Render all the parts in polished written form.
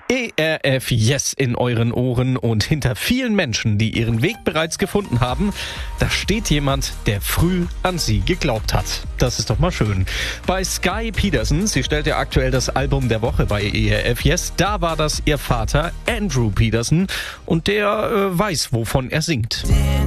ERF Yes in euren Ohren und hinter vielen Menschen, die ihren Weg bereits gefunden haben, da steht jemand, der früh an sie geglaubt hat. Das ist doch mal schön. Bei Sky Peterson, sie stellt ja aktuell das Album der Woche bei ERF Yes, da war das ihr Vater Andrew Peterson und der weiß, wovon er singt.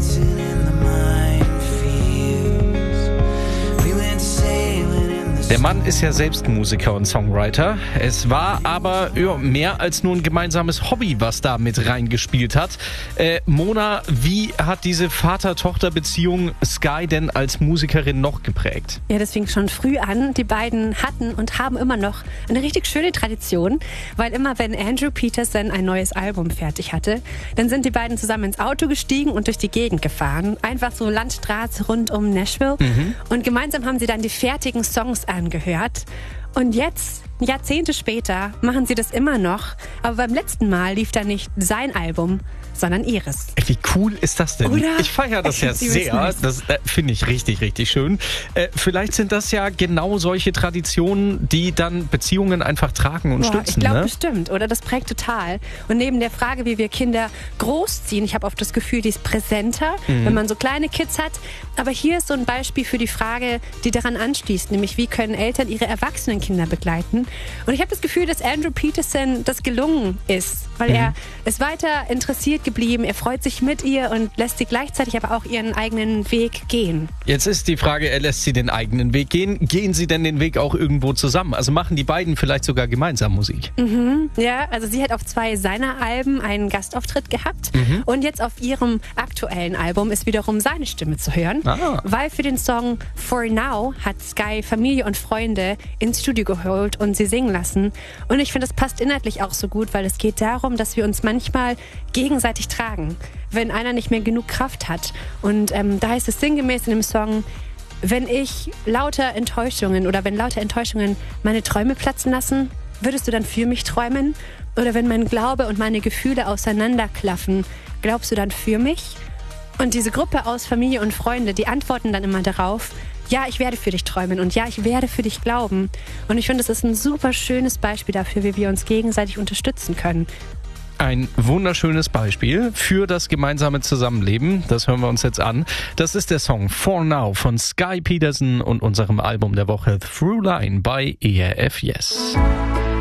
Der Mann ist ja selbst Musiker und Songwriter. Es war aber mehr als nur ein gemeinsames Hobby, was da mit reingespielt hat. Mona, wie hat diese Vater-Tochter-Beziehung Sky denn als Musikerin noch geprägt? Ja, das fing schon früh an. Die beiden hatten und haben immer noch eine richtig schöne Tradition, weil immer, wenn Andrew Peterson ein neues Album fertig hatte, dann sind die beiden zusammen ins Auto gestiegen und durch die Gegend gefahren. Einfach so Landstraße rund um Nashville. Und gemeinsam haben sie dann die fertigen Songs angehört. Und jetzt, Jahrzehnte später, machen sie das immer noch. Aber beim letzten Mal lief da nicht sein Album, sondern ihres. Wie cool ist das denn? Oder? Ich feiere das ja sehr. Das finde ich richtig, richtig schön. Vielleicht sind das ja genau solche Traditionen, die dann Beziehungen einfach tragen und stützen. Ich glaube bestimmt, oder? Das prägt total. Und neben der Frage, wie wir Kinder großziehen, ich habe oft das Gefühl, die ist präsenter, wenn man so kleine Kids hat. Aber hier ist so ein Beispiel für die Frage, die daran anschließt, nämlich wie können Eltern ihre erwachsenen Kinder begleiten. Und ich habe das Gefühl, dass Andrew Peterson das gelungen ist, weil er ist weiter interessiert geblieben, er freut sich mit ihr und lässt sie gleichzeitig aber auch ihren eigenen Weg gehen. Jetzt ist die Frage, er lässt sie den eigenen Weg gehen. Gehen sie denn den Weg auch irgendwo zusammen? Also machen die beiden vielleicht sogar gemeinsam Musik? Ja, also sie hat auf 2 seiner Alben einen Gastauftritt gehabt und jetzt auf ihrem aktuellen Album ist wiederum seine Stimme zu hören, weil für den Song For Now hat Sky Familie und Freunde ins Studio geholt und sie singen lassen. Und ich finde, das passt inhaltlich auch so gut, weil es geht darum, dass wir uns manchmal gegenseitig tragen, wenn einer nicht mehr genug Kraft hat. Und da heißt es sinngemäß in dem Song, wenn lauter Enttäuschungen meine Träume platzen lassen, würdest du dann für mich träumen? Oder wenn mein Glaube und meine Gefühle auseinanderklaffen, glaubst du dann für mich? Und diese Gruppe aus Familie und Freunde, die antworten dann immer darauf, ja, ich werde für dich träumen und ja, ich werde für dich glauben. Und ich finde, das ist ein super schönes Beispiel dafür, wie wir uns gegenseitig unterstützen können. Ein wunderschönes Beispiel für das gemeinsame Zusammenleben. Das hören wir uns jetzt an. Das ist der Song For Now von Sky Peterson und unserem Album der Woche Through Line bei ERF Yes.